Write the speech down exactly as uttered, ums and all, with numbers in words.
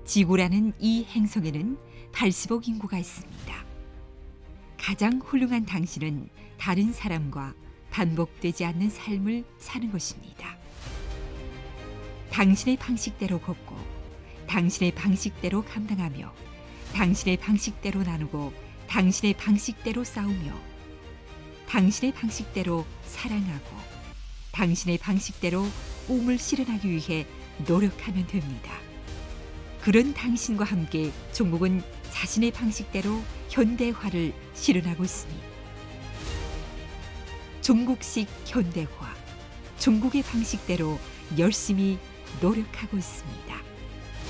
지구라는 이 행성에는 팔십억 인구가 있습니다. 가장 훌륭한 당신은 다른 사람과 반복되지 않는 삶을 사는 것입니다. 당신의 방식대로 걷고 당신의 방식대로 감당하며 당신의 방식대로 나누고 당신의 방식대로 싸우며 당신의 방식대로 사랑하고 당신의 방식대로 꿈을 실현하기 위해 노력하면 됩니다. 그런 당신과 함께 종국은 자신의 방식대로 현대화를 실현하고 있습니다. 종국식 현대화, 종국의 방식대로 열심히 노력하고 있습니다.